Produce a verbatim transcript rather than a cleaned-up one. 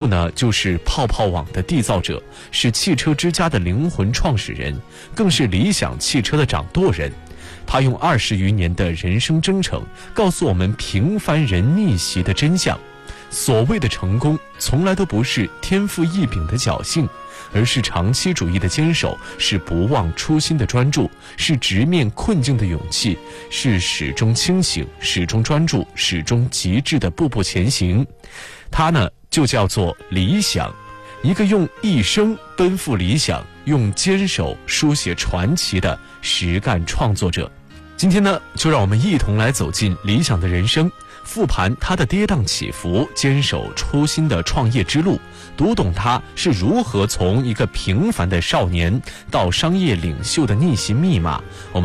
呢，就是泡泡网的缔造者，是汽车之家的灵魂创始人，更是理想汽车的掌舵人。他用二十余年的人生征程，告诉我们平凡人逆袭的真相。所谓的成功，从来都不是天赋异禀的侥幸，而是长期主义的坚守，是不忘初心的专注，是直面困境的勇气，是始终清醒、始终专注、始终极致的步步前行。他呢，就叫做理想，一个用一生奔赴理想，用坚守书写传奇的实干创作者。今天呢，就让我们一同来走进理想的人生，复盘他的跌宕起伏，坚守初心的创业之路，读懂他是如何从一个平凡的少年到商业领袖的逆袭密码。我们